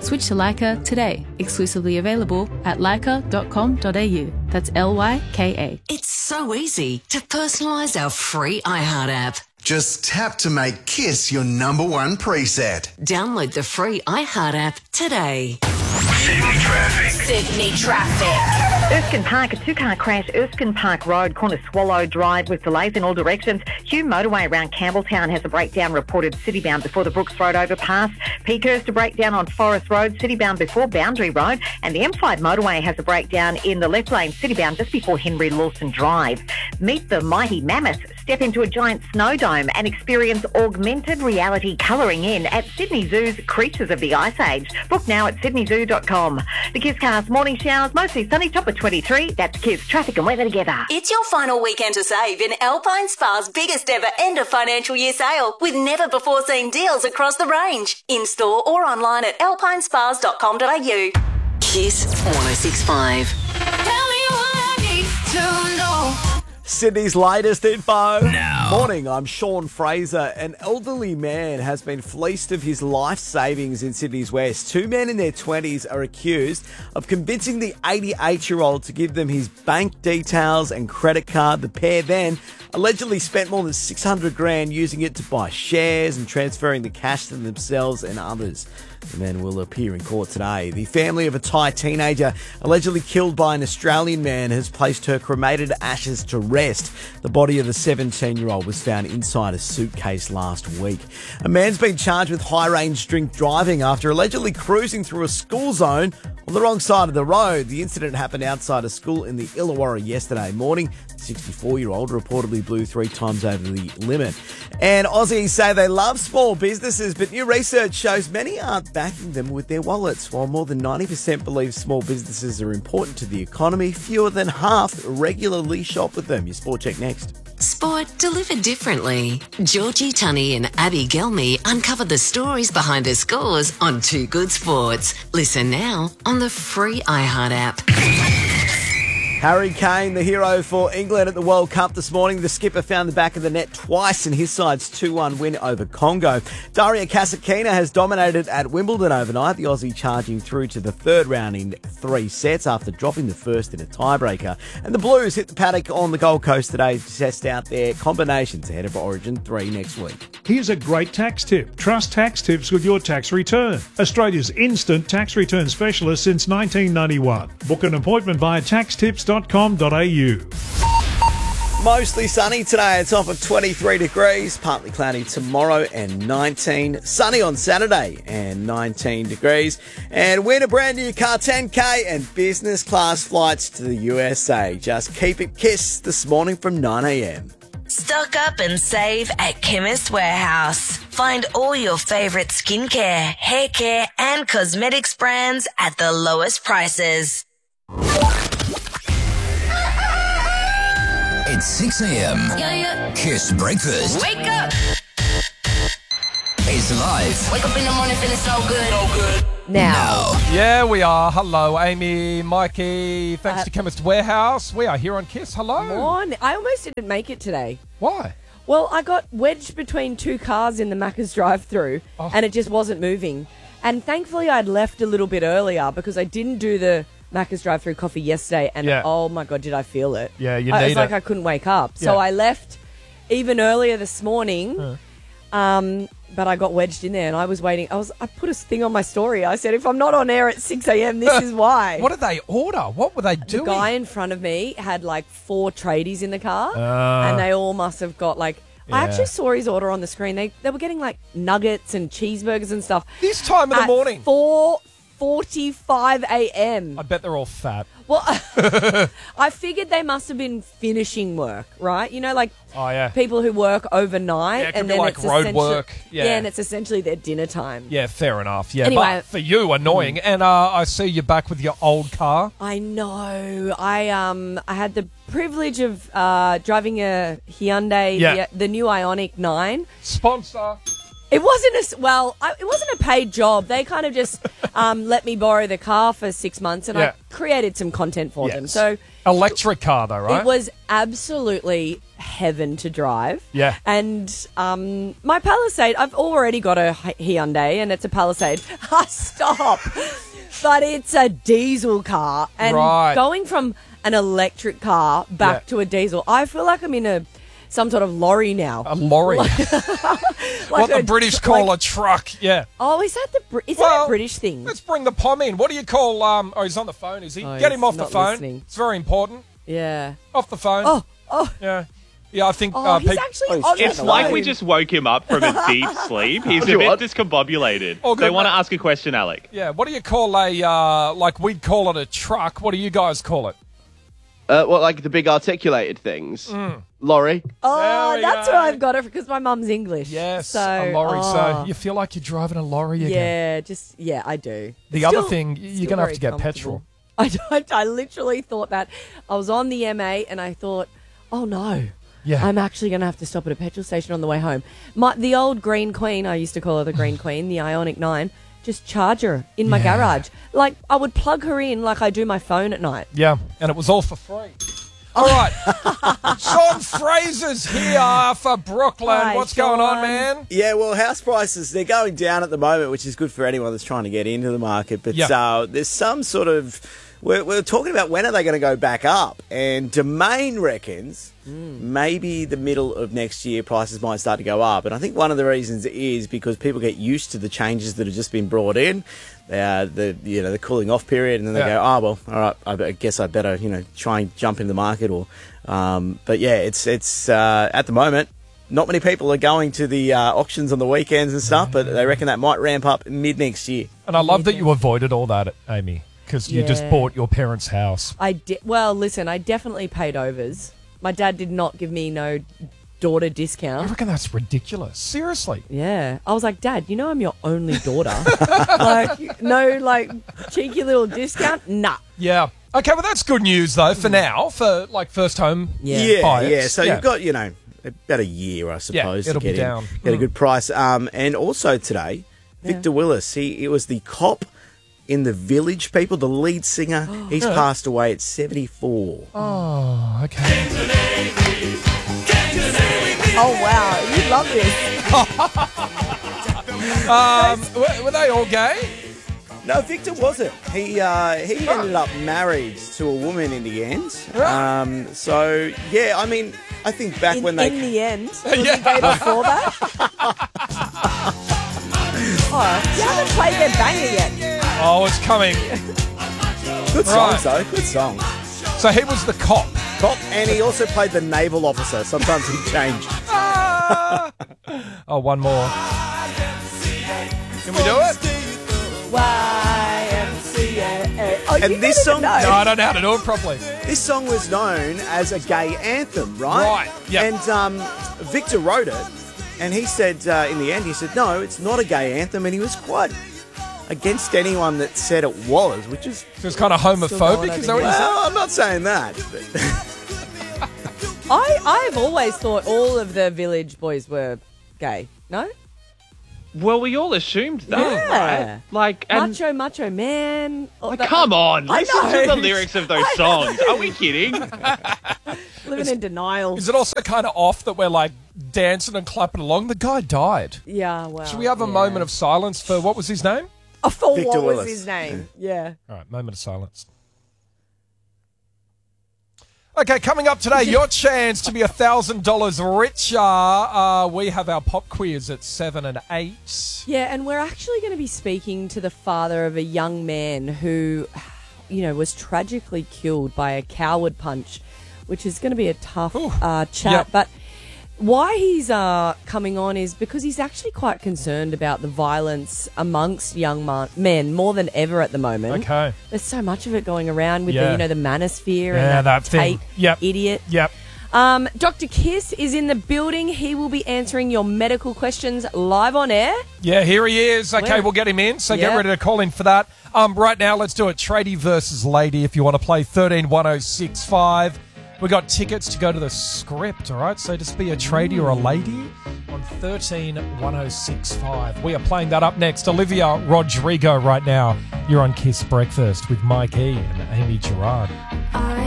Switch to Leica today. Exclusively available at leica.com.au. That's Lyka. It's so easy to personalise our free iHeart app. Just tap to make Kiss your number one preset. Download the free iHeart app today. Sydney traffic. Erskine Park, a two-car crash, Erskine Park Road, corner Swallow Drive with delays in all directions. Hume Motorway around Campbelltown has a breakdown reported citybound before the Brooks Road overpass. Peakhurst a breakdown on Forest Road, citybound before Boundary Road. And the M5 Motorway has a breakdown in the left lane, citybound just before Henry Lawson Drive. Meet the mighty mammoth. Step into a giant snow dome and experience augmented reality colouring in at Sydney Zoo's Creatures of the Ice Age. Book now at sydneyzoo.com. The Kisscast morning showers, mostly sunny, top of 23. That's Kiss traffic and weather together. It's your final weekend to save in Alpine Spa's biggest ever end of financial year sale with never before seen deals across the range. In store or online at alpinespas.com.au. Kiss 1065. Tell me what I need to know. Sydney's latest info. Now. Morning, I'm Sean Fraser. An elderly man has been fleeced of his life savings in Sydney's West. Two men in their 20s are accused of convincing the 88-year-old to give them his bank details and credit card. The pair then allegedly spent more than 600 grand using it to buy shares and transferring the cash to themselves and others. The men will appear in court today. The family of a Thai teenager allegedly killed by an Australian man has placed her cremated ashes to rest. The body of the 17-year-old was found inside a suitcase last week. A man's been charged with high-range drink driving after allegedly cruising through a school zone on the wrong side of the road. The incident happened outside a school in the Illawarra yesterday morning. The 64-year-old reportedly blew 3 times over the limit. And Aussies say they love small businesses, but new research shows many aren't backing them with their wallets. While more than 90% believe small businesses are important to the economy, fewer than half regularly shop with them. Your Sport Check next. Sport delivered differently. Georgie Tunney and Abby Gelmy uncover the stories behind her scores on Too Good Sports. Listen now on the free iHeart app. Harry Kane, the hero for England at the World Cup this morning. The skipper found the back of the net twice in his side's 2-1 win over Congo. Daria Kasatkina has dominated at Wimbledon overnight, the Aussie charging through to the third round in 3 sets after dropping the first in a tiebreaker. And the Blues hit the paddock on the Gold Coast today to test out their combinations ahead of Origin 3 next week. Here's a great tax tip. Trust tax tips with your tax return. Australia's instant tax return specialist since 1991. Book an appointment via taxtips.com.au. Mostly sunny today. It's off of 23 degrees. Partly cloudy tomorrow and 19. Sunny on Saturday and 19 degrees. And win a brand new car 10K and business class flights to the USA. Just keep it Kiss this morning from 9 a.m. Stock up and save at Chemist Warehouse. Find all your favourite skincare, hair care and cosmetics brands at the lowest prices. It's 6 a.m. Kiss Breakfast. Wake up! It's live. Wake up in the morning feeling so good. Now. Yeah, we are. Hello, Amy, Mikey. Thanks to Chemist Warehouse. We are here on Kiss. Hello. Morning. I almost didn't make it today. Why? Well, I got wedged between 2 cars in the Macca's drive-through, and it just wasn't moving. And thankfully, I'd left a little bit earlier because I didn't do the Macca's drive-through coffee yesterday, and oh my God, did I feel it. Yeah, you need it. It's like I couldn't wake up. So I left even earlier this morning, but I got wedged in there, and I was waiting. I put a thing on my story. I said, if I'm not on air at 6 a.m, this is why. What did they order? What were they doing? The guy in front of me had like 4 tradies in the car, and they all must have got like... I actually saw his order on the screen. They were getting like nuggets and cheeseburgers and stuff. This time of the morning? 4:45 a.m. I bet they're all fat. Well, I figured they must have been finishing work, right? You know, like people who work overnight. Yeah, it could and be then like it's road work. Yeah, and it's essentially their dinner time. Yeah, fair enough. Yeah, Anyway, but for you, annoying. And I see you back with your old car. I know. I had the privilege of driving a Hyundai, the new Ioniq 9. Sponsor. It wasn't it wasn't a paid job. They kind of just let me borrow the car for 6 months, and I created some content for them. So electric car, though, right? It was absolutely heaven to drive. Yeah. And my Palisade, I've already got a Hyundai, and it's a Palisade. Stop. But it's a diesel car. And going from an electric car back to a diesel, I feel like I'm in some sort of lorry now. A lorry. What the British call a truck. Yeah. Oh, is that a British thing? Let's bring the POM in. What do you call... Oh, he's on the phone, is he? Get him off the phone. Listening. It's very important. Yeah. Off the phone. Oh. Yeah. Yeah, I think... he's actually on It's the like phone. we just woke him up from a deep sleep. He's a bit discombobulated. Oh, so I want to ask a question, Alec. Yeah, what do you call like we'd call it a truck. What do you guys call it? What, like the big articulated things? Lorry. Oh, that's where I've got it because my mum's English. Yes, so, a lorry. So you feel like you're driving a lorry again. Yeah, I do. The other thing, you're going to have to get petrol. I literally thought that. I was on the M8 and I thought, oh no. Yeah. I'm actually going to have to stop at a petrol station on the way home. The old Green Queen, I used to call her the Green Queen, the Ionic 9, just charge her in my garage. Like, I would plug her in like I do my phone at night. Yeah, and it was all for free. All right. Sean Fraser's here for Brooklyn. Hi, What's going on, Sean. man? Yeah, well, house prices, they're going down at the moment, which is good for anyone that's trying to get into the market. But there's some sort of... We're talking about when are they going to go back up. And Domain reckons maybe the middle of next year prices might start to go up. And I think one of the reasons is because people get used to the changes that have just been brought in. The cooling off period, and then they go, oh, well, all right, I guess I better, try and jump into the market. But yeah, it's at the moment, not many people are going to the auctions on the weekends and stuff, but they reckon that might ramp up mid next year. And I love that you avoided all that, Amy, because you just bought your parents' house. Well, listen, I definitely paid overs. My dad did not give me no daughter discount. I reckon that's ridiculous. Seriously. Yeah. I was like, Dad, I'm your only daughter. No, cheeky little discount? Nah. Yeah. Okay, well, that's good news, though, for now, for, first home buyers. Yeah, so you've got, about a year, I suppose, it'll to be get a good price. And also today, Victor Willis, he was the cop in The Village, people, the lead singer. He's passed away at 74. Oh, okay. Oh, wow. You love this. Were they all gay? No, Victor wasn't. He ended up married to a woman in the end. So, yeah, I mean, I think back when they... In the end? Was he gay before that? You haven't played their banger yet. Oh, it's coming. Good songs, though. Good songs. So he was the cop. And he also played the naval officer. Sometimes he changed. Oh, one more. Can we do it? YMCA. Oh, and this song... No, I don't know how to do it properly. This song was known as a gay anthem, right? Right, yeah. And Victor wrote it, and he said, in the end, he said, no, it's not a gay anthem, and he was quite against anyone that said it was, which is... It was kind of homophobic, is that what you said? Well, I'm not saying that. But I've always thought all of the Village boys were gay. No? Well, we all assumed that, right? Macho Man. Come on, listen to the lyrics of those songs. Are we kidding? Living in denial. Is it also kind of off that we're dancing and clapping along? The guy died. Yeah, well. Should we have a moment of silence for what was his name? For Victor what Willis. was his name? Yeah. All right, moment of silence. Okay, coming up today, your chance to be $1,000 richer. We have our pop quiz at 7 and 8. Yeah, and we're actually going to be speaking to the father of a young man who, was tragically killed by a coward punch, which is going to be a tough chat. Yep. But why he's coming on is because he's actually quite concerned about the violence amongst young men more than ever at the moment. Okay. There's so much of it going around with the manosphere Yeah, and that Tate thing. idiot. Yep. Dr. Kiss is in the building. He will be answering your medical questions live on air. Yeah, here he is. Okay, we'll get him in, so get ready to call in for that. Right now, let's do it. Tradie versus lady if you want to play 131065. We got tickets to go to the Script, all right? So just be a tradie or a lady on 131065. We are playing that up next. Olivia Rodrigo right now. You're on Kiss Breakfast with Mike E and Amy Gerard. I